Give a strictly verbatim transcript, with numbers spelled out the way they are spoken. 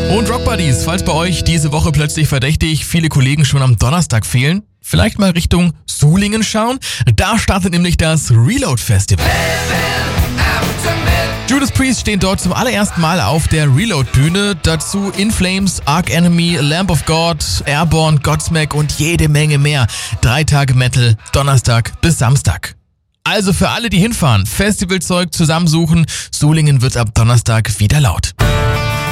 Und Rock Buddies, falls bei euch diese Woche plötzlich verdächtig viele Kollegen schon am Donnerstag fehlen, vielleicht mal Richtung Sulingen schauen. Da startet nämlich das Reload Festival. Judas Priest stehen dort zum allerersten Mal auf der Reload-Bühne. Dazu In Flames, Arch Enemy, Lamb of God, Airborne, Godsmack und jede Menge mehr. Drei Tage Metal, Donnerstag bis Samstag. Also für alle, die hinfahren, Festivalzeug zusammensuchen. Sulingen wird ab Donnerstag wieder laut.